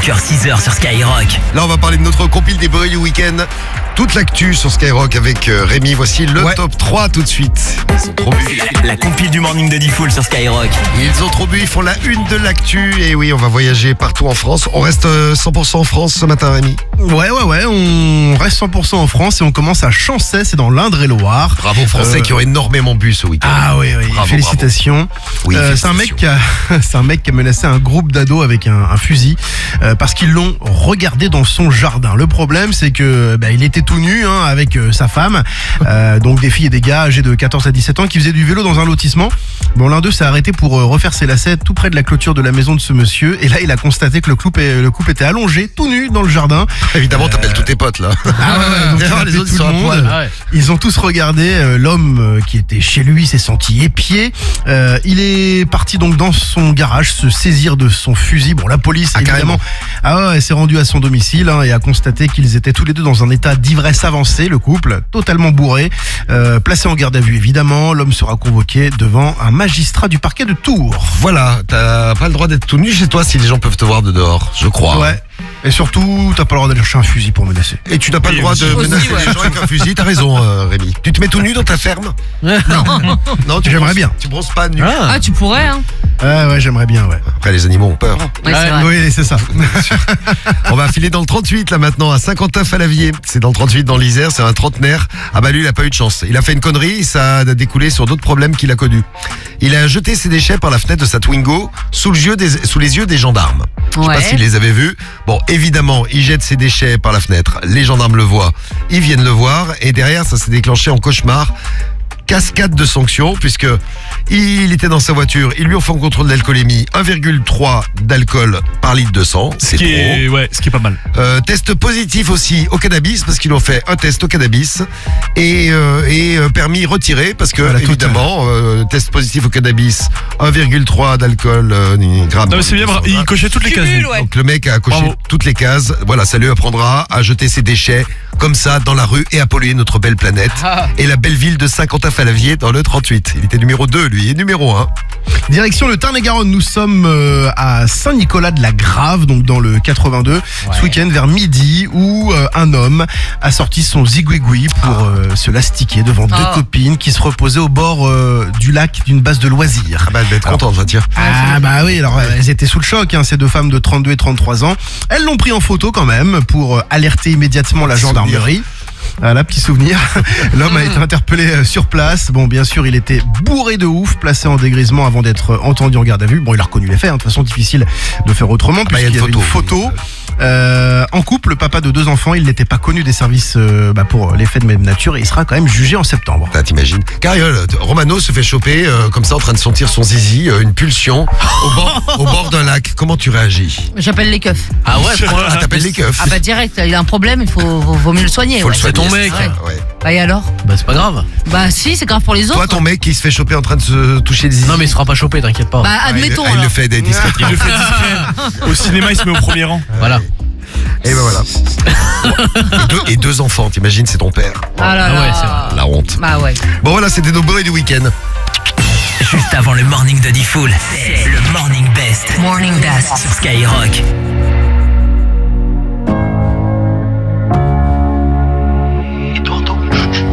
sur 6h sur Skyrock. Là, on va parler de notre compile des bruits du week-end. Toute l'actu sur Skyrock avec Rémi. Voici le top 3 tout de suite. Ils ont trop bu. La compile du morning de Diffoul sur Skyrock. Ils ont trop bu, ils font la une de l'actu. Et oui, on va voyager partout en France. On reste 100% en France ce matin, Rémi. Ouais, on reste 100% en France et on commence à Chancey, c'est dans l'Indre-et-Loire. Bravo aux Français qui ont énormément bu ce week-end. Ah oui, Bravo, félicitations. bravo. Oui, c'est un mec qui a menacé un groupe d'ados avec un fusil parce qu'ils l'ont regardé dans son jardin. Le problème, c'est que il était tout nu avec sa femme, donc des filles et des gars âgés de 14 à 17 ans qui faisaient du vélo dans un lotissement. Bon, l'un d'eux s'est arrêté pour refaire ses lacets tout près de la clôture de la maison de ce monsieur et là il a constaté que le couple était allongé tout nu dans le jardin. Évidemment, t'appelles tous tes potes là. Donc Les autres, ils sont à poil. Ils ont tous regardé. L'homme qui était chez lui s'est senti épié. Il est parti donc dans son garage se saisir de son fusil. Bon, la police évidemment s'est rendue à son domicile et a constaté qu'ils étaient tous les deux dans un état d'ivresse avancée. Le couple totalement bourré, placé en garde à vue évidemment. L'homme sera convoqué devant un magistrat du parquet de Tours. Voilà, t'as pas le droit d'être tout nu chez toi si les gens peuvent te voir de dehors, je crois. Ouais. Et surtout, t'as pas le droit d'aller chercher un fusil pour menacer. Et tu n'as pas le droit de menacer les gens avec un fusil, t'as raison Rémi. Tu te mets tout nu dans ta ferme? Non, J'aimerais bien. Tu bronzes pas nu. Ah, tu pourrais, hein. Ouais, j'aimerais bien, ouais. Après, les animaux ont peur. Ouais, c'est vrai. Oui, c'est ça. On va filer dans le 38 là maintenant, à Saint-Quentin-Falavier. C'est dans le 38 dans l'Isère, c'est un trentenaire. Ah bah lui, il a pas eu de chance. Il a fait une connerie, ça a découlé sur d'autres problèmes qu'il a connus. Il a jeté ses déchets par la fenêtre de sa Twingo sous les yeux des gendarmes. Je sais pas s'il les avait vus. Bon, évidemment, il jette ses déchets par la fenêtre. Les gendarmes le voient. Ils viennent le voir. Et derrière, ça s'est déclenché en cauchemar. Cascade de sanctions, puisque il était dans sa voiture. Ils lui ont fait un contrôle d'alcoolémie. 1,3 d'alcool par litre de sang. C'est trop. Ce qui est pas mal. Test positif aussi au cannabis, parce qu'ils ont fait un test au cannabis. Et permis retiré, parce que, évidemment, test positif au cannabis, 1,3 d'alcool, gramme. Non, mais c'est bien, il cochait toutes les cases. Donc le mec a coché toutes les cases. Voilà, ça lui apprendra à jeter ses déchets comme ça dans la rue et à polluer notre belle planète. Et la belle ville de Saint-Quentin-Falavier dans le 38. Il était numéro 2, lui, et numéro 1. Direction le Tarn-et-Garonne, nous sommes à Saint-Nicolas-de-la-Grave, donc dans le 82, ce week-end vers midi, où un homme a sorti son zigouigoui pour se l'astiquer devant deux copines qui se reposaient au bord du lac d'une base de loisirs. Ah bah elle va être contente, va dire. Bah oui, alors elles étaient sous le choc, ces deux femmes de 32 et 33 ans. Elles l'ont pris en photo quand même pour alerter immédiatement la gendarmerie. Voilà, petit souvenir. L'homme a été interpellé sur place. Bon, bien sûr, il était bourré de ouf, placé en dégrisement avant d'être entendu en garde à vue. Bon, il a reconnu les faits. De toute façon, difficile de faire autrement puisqu'il y avait une photo. En couple, papa de 2 enfants, il n'était pas connu des services pour les faits de même nature et il sera quand même jugé en septembre. T'imagines? Carriole, Romano se fait choper comme ça en train de sentir son zizi, une pulsion au bord d'un lac. Comment tu réagis? J'appelle les keufs. Ah ouais, t'appelles les keufs? Ah bah direct, il a un problème, il vaut mieux le soigner. Faut le soigner, ton mec. Ouais. Bah et alors? Bah c'est pas grave. Bah si, c'est grave pour les autres. Toi, ton mec qui se fait choper en train de se toucher le zizi. Non mais il se fera pas choper, t'inquiète pas. Bah admettons. Il le fait des discrets. Il le fait discret. Au cinéma, il se met au premier rang. Voilà. Et ben voilà. et deux enfants, t'imagines, c'est ton père. Ah là là. Ouais, c'est vrai. La honte. Bah ouais. Bon voilà, c'était nos bruits du week-end. Juste avant le morning de Diffoul, c'est le morning best. Morning best. Sur Skyrock.